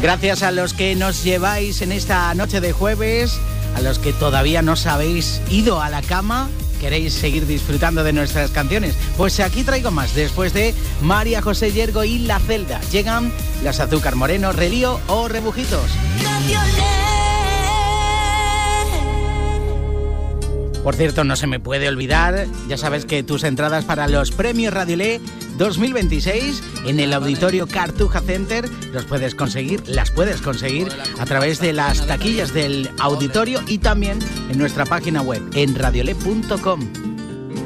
Gracias a los que nos lleváis en esta noche de jueves, a los que todavía no os habéis ido a la cama, queréis seguir disfrutando de nuestras canciones. Pues aquí traigo más. Después de María José Yergo y La Celda, llegan las Azúcar Moreno, Relío o Rebujitos. Por cierto, no se me puede olvidar, ya sabes que tus entradas para los premios Radiolé 2026 en el Auditorio Cartuja Center las puedes conseguir a través de las taquillas del auditorio y también en nuestra página web en radiolé.com.